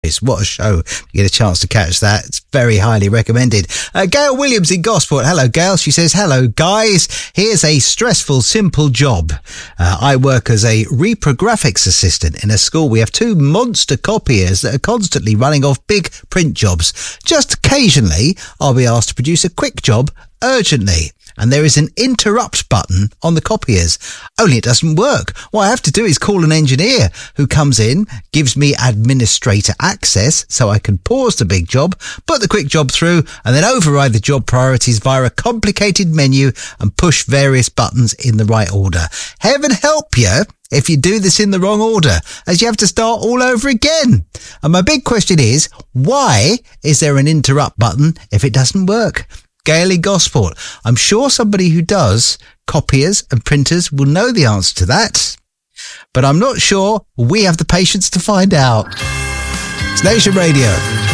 What a show. If you get a chance to catch that, it's very highly recommended. Gail Williams in Gosport. Hello, Gail. She says, hello, guys. Here's a stressful, simple job. I work as a reprographics assistant in a school. We have 2 monster copiers that are constantly running off big print jobs. Just occasionally, I'll be asked to produce a quick job urgently. And there is an interrupt button on the copiers. Only it doesn't work. What I have to do is call an engineer who comes in, gives me administrator access so I can pause the big job, put the quick job through, and then override the job priorities via a complicated menu and push various buttons in the right order. Heaven help you if you do this in the wrong order, as you have to start all over again. And my big question is, why is there an interrupt button if it doesn't work? Gaily Gosport. I'm sure somebody who does copiers and printers will know the answer to that, but I'm not sure we have the patience to find out. It's Nation Radio.